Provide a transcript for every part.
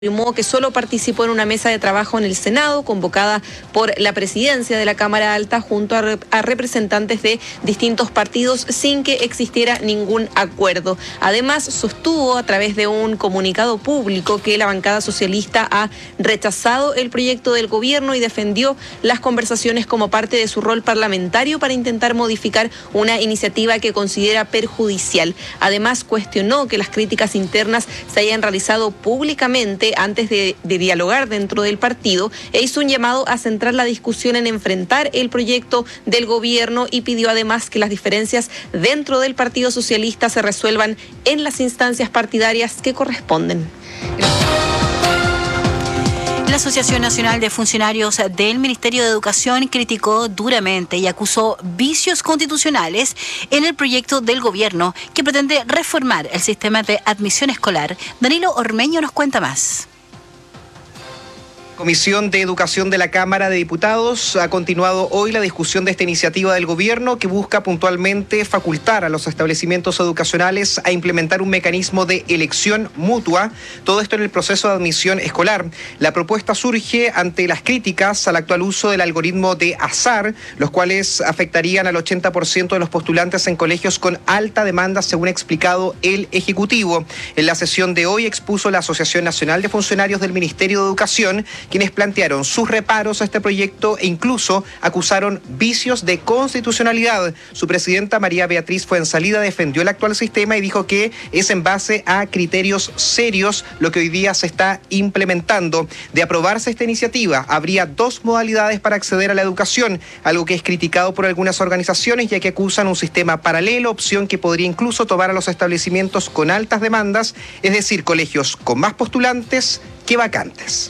Afirmó que solo participó en una mesa de trabajo en el Senado, convocada por la presidencia de la Cámara Alta, junto a representantes de distintos partidos, sin que existiera ningún acuerdo. Además, sostuvo a través de un comunicado público que la bancada socialista ha rechazado el proyecto del gobierno y defendió las conversaciones como parte de su rol parlamentario para intentar modificar una iniciativa que considera perjudicial. Además, cuestionó que las críticas internas se hayan realizado públicamente antes de dialogar dentro del partido, e hizo un llamado a centrar la discusión en enfrentar el proyecto del gobierno y pidió además que las diferencias dentro del Partido Socialista se resuelvan en las instancias partidarias que corresponden. La Asociación Nacional de Funcionarios del Ministerio de Educación criticó duramente y acusó vicios constitucionales en el proyecto del gobierno que pretende reformar el sistema de admisión escolar. Danilo Ormeño nos cuenta más. Comisión de Educación de la Cámara de Diputados ha continuado hoy la discusión de esta iniciativa del gobierno que busca puntualmente facultar a los establecimientos educacionales a implementar un mecanismo de elección mutua, todo esto en el proceso de admisión escolar. La propuesta surge ante las críticas al actual uso del algoritmo de azar, los cuales afectarían al 80% de los postulantes en colegios con alta demanda, según ha explicado el Ejecutivo. En la sesión de hoy expuso la Asociación Nacional de Funcionarios del Ministerio de Educación, quienes plantearon sus reparos a este proyecto e incluso acusaron vicios de constitucionalidad. Su presidenta María Beatriz Fuenzalida defendió el actual sistema y dijo que es en base a criterios serios lo que hoy día se está implementando. De aprobarse esta iniciativa, habría dos modalidades para acceder a la educación, algo que es criticado por algunas organizaciones, ya que acusan un sistema paralelo, opción que podría incluso tomar a los establecimientos con altas demandas, es decir, colegios con más postulantes que vacantes.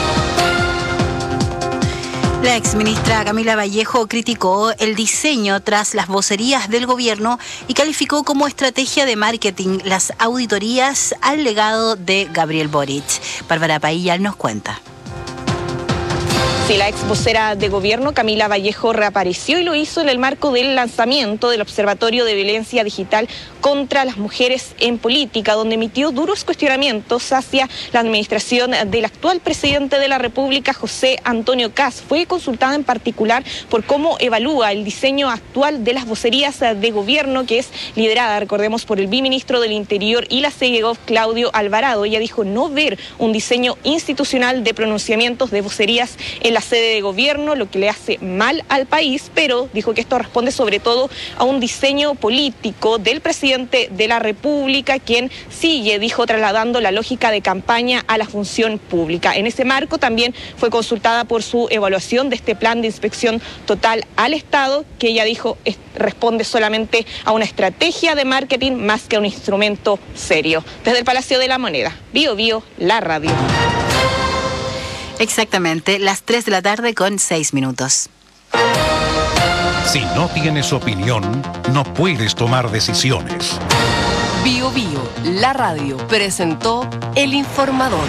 La exministra Camila Vallejo criticó el diseño tras las vocerías del gobierno y calificó como estrategia de marketing las auditorías al legado de Gabriel Boric. Bárbara Pailla nos cuenta. Sí, la ex vocera de gobierno, Camila Vallejo, reapareció y lo hizo en el marco del lanzamiento del Observatorio de Violencia Digital contra las Mujeres en Política, donde emitió duros cuestionamientos hacia la administración del actual presidente de la República, José Antonio Kast. Fue consultada en particular por cómo evalúa el diseño actual de las vocerías de gobierno, que es liderada, recordemos, por el biministro del Interior y la CEGOV, Claudio Alvarado. Ella dijo no ver un diseño institucional de pronunciamientos de vocerías en la sede de gobierno, lo que le hace mal al país, pero dijo que esto responde sobre todo a un diseño político del presidente de la República, quien sigue, dijo, trasladando la lógica de campaña a la función pública. En ese marco también fue consultada por su evaluación de este plan de inspección total al Estado, que ella dijo responde solamente a una estrategia de marketing más que a un instrumento serio. Desde el Palacio de la Moneda, Bio Bio, la radio. Exactamente, las 3 de la tarde con 6 minutos. Si no tienes opinión, no puedes tomar decisiones. Bio Bio, la radio, presentó El Informador.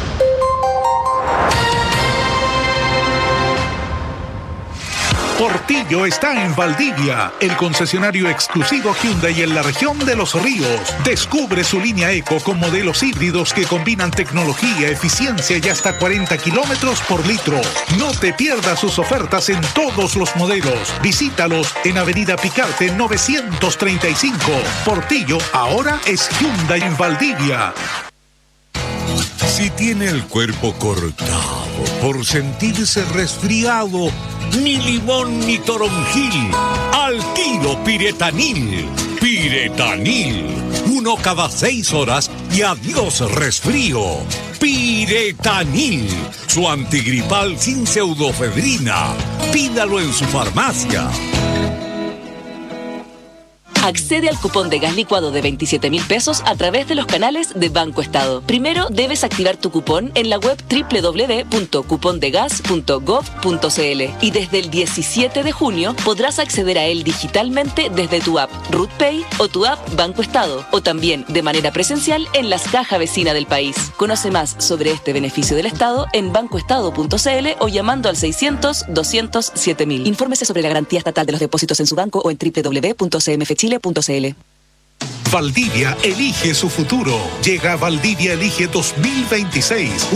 Portillo está en Valdivia, el concesionario exclusivo Hyundai en la región de Los Ríos. Descubre su línea Eco con modelos híbridos que combinan tecnología, eficiencia y hasta 40 kilómetros por litro. No te pierdas sus ofertas en todos los modelos. Visítalos en Avenida Picarte 935. Portillo ahora es Hyundai en Valdivia. Si tiene el cuerpo cortado por sentirse resfriado, ni limón ni toronjil, al tiro Piretanil. Piretanil, 1 cada 6 horas y adiós resfrío. Piretanil, su antigripal sin pseudofedrina. Pídalo en su farmacia. Accede al cupón de gas licuado de 27.000 pesos a través de los canales de Banco Estado. Primero debes activar tu cupón en la web www.cupondegas.gov.cl y desde el 17 de junio podrás acceder a él digitalmente desde tu app RutPay o tu app Banco Estado, o también de manera presencial en las cajas vecinas del país. Conoce más sobre este beneficio del Estado en bancoestado.cl o llamando al 600-200-7000. Infórmese sobre la garantía estatal de los depósitos en su banco o en www.cmfchile.cl. Valdivia elige su futuro. Llega Valdivia Elige 2026.